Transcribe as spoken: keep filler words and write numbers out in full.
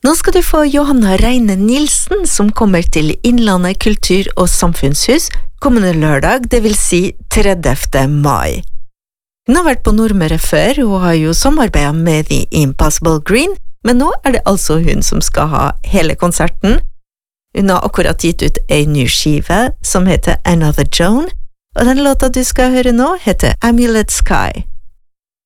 Nå skal du få Johanna Reine Nilsen, som kommer til Innlandet kultur- og samfunnshus kommende lørdag, det vil si tredivte mai. Hun har vært på Nordmøre før, og har jo samarbeidet med The Impossible Green, men nå er det altså hun som skal ha hele konserten. Hun har akkurat gitt ut en ny skive som heter Another Joan, og den låta du skal høre nå heter Amulet Sky.